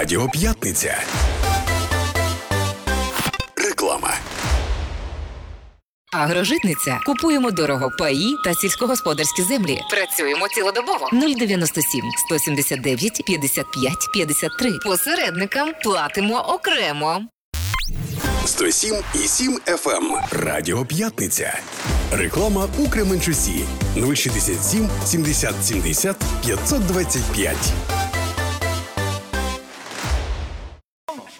Радіо П'ятниця. Реклама. Агрожитниця. Купуємо дорого паї та сільськогосподарські землі. Працюємо цілодобово. 097 179 55 53. Посередникам платимо окремо. 107,7 FM. Радіо П'ятниця. Реклама у Кременчусі. 067 70 70 525.